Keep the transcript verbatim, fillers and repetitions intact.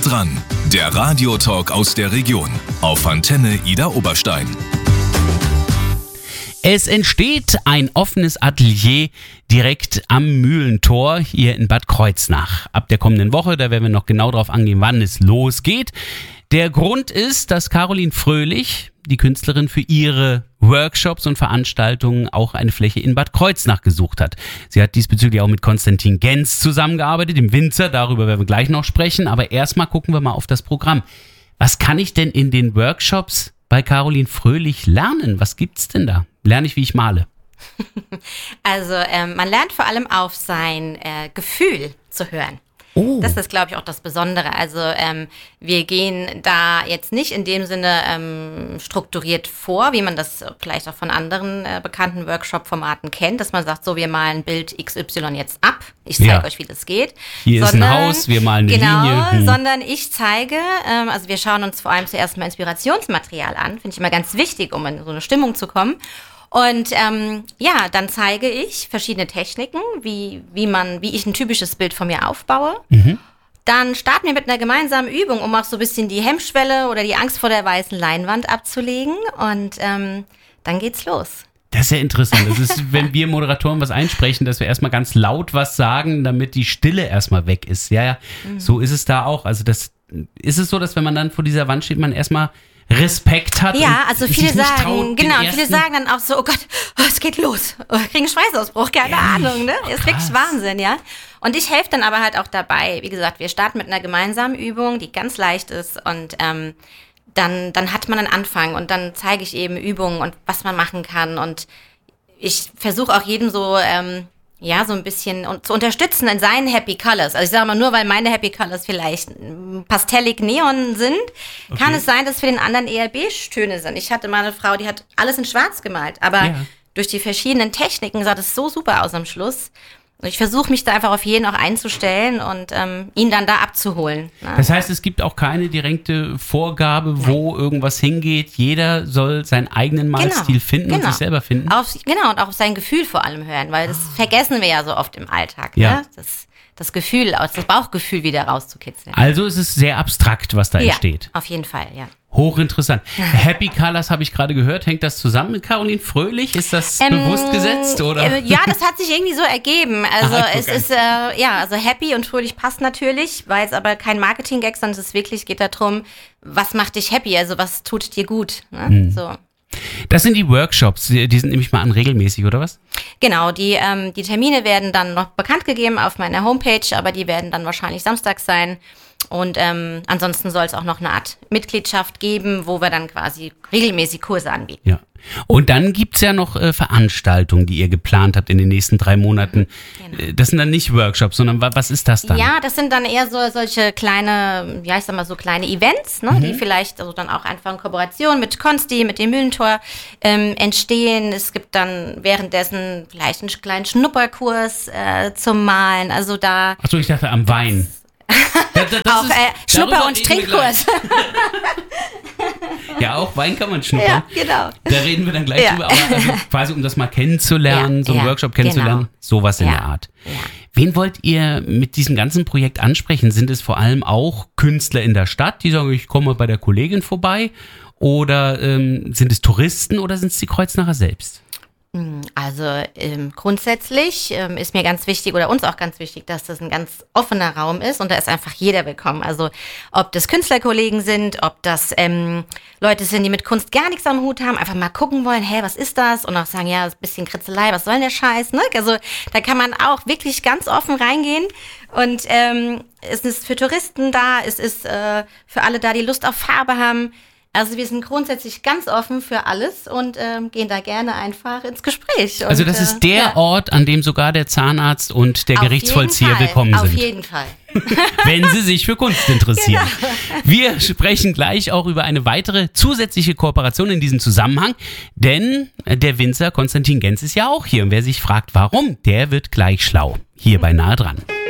dran, der Radiotalk aus der Region auf Antenne Ida Oberstein. Es entsteht ein offenes Atelier direkt am Mühlentor hier in Bad Kreuznach. Ab der kommenden Woche, da werden wir noch genau drauf angehen, wann es losgeht. Der Grund ist, dass Caroline Fröhlich, die Künstlerin, für ihre Workshops und Veranstaltungen auch eine Fläche in Bad Kreuznach gesucht hat. Sie hat diesbezüglich auch mit Konstantin Genz zusammengearbeitet, dem Winzer, darüber werden wir gleich noch sprechen. Aber erstmal gucken wir mal auf das Programm. Was kann ich denn in den Workshops bei Caroline Fröhlich lernen? Was gibt's denn da? Lerne ich, wie ich male? Also ähm, man lernt vor allem auf sein äh, Gefühl zu hören. Oh. Das ist, glaube ich, auch das Besondere. Also ähm, wir gehen da jetzt nicht in dem Sinne ähm, strukturiert vor, wie man das vielleicht auch von anderen äh, bekannten Workshop-Formaten kennt, dass man sagt, so, wir malen Bild X Y jetzt ab. Ich zeige ja. euch, wie das geht. Hier sondern, ist ein Haus, wir malen eine genau, Linie. Genau, hm. sondern ich zeige, ähm, also wir schauen uns vor allem zuerst mal Inspirationsmaterial an. Finde ich immer ganz wichtig, um in so eine Stimmung zu kommen. Und ähm, ja, dann zeige ich verschiedene Techniken, wie, wie, man, wie ich ein typisches Bild von mir aufbaue. Mhm. Dann starten wir mit einer gemeinsamen Übung, um auch so ein bisschen die Hemmschwelle oder die Angst vor der weißen Leinwand abzulegen. Und ähm, dann geht's los. Das ist ja interessant. Das ist, wenn wir Moderatoren was einsprechen, dass wir erstmal ganz laut was sagen, damit die Stille erstmal weg ist. Ja, ja, mhm. so ist es da auch. Also das ist es so, dass wenn man dann vor dieser Wand steht, man erstmal Respekt hat. Ja, also viele sagen, traut, genau, viele sagen dann auch so, oh Gott, oh, es geht los, oh, ich kriege einen Schweißausbruch, keine ja, Ahnung, ne? Ist wirklich Wahnsinn, ja. Und ich helfe dann aber halt auch dabei. Wie gesagt, wir starten mit einer gemeinsamen Übung, die ganz leicht ist und ähm, dann, dann hat man einen Anfang und dann zeige ich eben Übungen und was man machen kann und ich versuche auch jedem so, ähm, ja, so ein bisschen und zu unterstützen in seinen Happy Colors. Also ich sage mal, nur weil meine Happy Colors vielleicht pastellig Neon sind, okay. kann es sein, dass für den anderen eher Beige-Töne sind. Ich hatte mal eine Frau, die hat alles in schwarz gemalt, aber ja. durch die verschiedenen Techniken sah das so super aus am Schluss. Und ich versuche mich da einfach auf jeden auch einzustellen und ähm, ihn dann da abzuholen. Ne? Das heißt, es gibt auch keine direkte Vorgabe, Nein. wo irgendwas hingeht. Jeder soll seinen eigenen Malstil genau. finden genau. und sich selber finden. Auf, genau, und auch auf sein Gefühl vor allem hören, weil das ah. vergessen wir ja so oft im Alltag. Ja. Ne? Das, das Gefühl, das Bauchgefühl wieder rauszukitzeln. Also ist es sehr abstrakt, was da ja, entsteht. Auf jeden Fall, ja. Hochinteressant. Happy Colors habe ich gerade gehört. Hängt das zusammen mit Caroline Fröhlich? Ist das ähm, bewusst gesetzt, oder? Äh, ja, das hat sich irgendwie so ergeben. Also Aha, es ist, äh, ja, also Happy und Fröhlich passt natürlich, weil es aber kein Marketing-Gag, sondern es ist wirklich, geht darum, was macht dich happy, also was tut dir gut. Ne? Hm. So. Das sind die Workshops, die, die sind nämlich mal an regelmäßig, oder was? Genau, die, ähm, die Termine werden dann noch bekannt gegeben auf meiner Homepage, aber die werden dann wahrscheinlich samstags sein. Und ähm, ansonsten soll es auch noch eine Art Mitgliedschaft geben, wo wir dann quasi regelmäßig Kurse anbieten. Ja. Und dann gibt es ja noch äh, Veranstaltungen, die ihr geplant habt in den nächsten drei Monaten. Genau. Das sind dann nicht Workshops, sondern was ist das dann? Ja, das sind dann eher so solche kleine, ja ich sag mal so kleine Events, ne, mhm. die vielleicht also dann auch einfach in Kooperation mit Konsti, mit dem Mühlentor ähm, entstehen. Es gibt dann währenddessen vielleicht einen kleinen Schnupperkurs äh, zum Malen. Also da. Achso, ich dachte am Wein. Ja, das, das auch ist, äh, Schnupper- und Trinkkurs. Ja, auch Wein kann man schnuppern. Ja, genau. Da reden wir dann gleich ja. drüber. Aber also quasi, um das mal kennenzulernen, ja, so einen ja, Workshop kennenzulernen, genau. sowas in ja. der Art. Ja. Wen wollt ihr mit diesem ganzen Projekt ansprechen? Sind es vor allem auch Künstler in der Stadt, die sagen, ich komme bei der Kollegin vorbei? Oder ähm, sind es Touristen oder sind es die Kreuznacher selbst? Also ähm, grundsätzlich ähm, ist mir ganz wichtig oder uns auch ganz wichtig, dass das ein ganz offener Raum ist und da ist einfach jeder willkommen. Also ob das Künstlerkollegen sind, ob das ähm, Leute sind, die mit Kunst gar nichts am Hut haben, einfach mal gucken wollen, hey, was ist das? Und auch sagen, ja, das ist ein bisschen Kritzelei, was soll denn der Scheiß? Ne? Also da kann man auch wirklich ganz offen reingehen und ähm, es ist für Touristen da, es ist äh, für alle da, die Lust auf Farbe haben. Also wir sind grundsätzlich ganz offen für alles und ähm, gehen da gerne einfach ins Gespräch. Und, also das ist der ja. Ort, an dem sogar der Zahnarzt und der Auf Gerichtsvollzieher willkommen Auf sind. Auf jeden Fall. Wenn Sie sich für Kunst interessieren. Genau. Wir sprechen gleich auch über eine weitere zusätzliche Kooperation in diesem Zusammenhang, denn der Winzer Konstantin Genz ist ja auch hier. Und wer sich fragt, warum, der wird gleich schlau. Hier bei Nahe dran.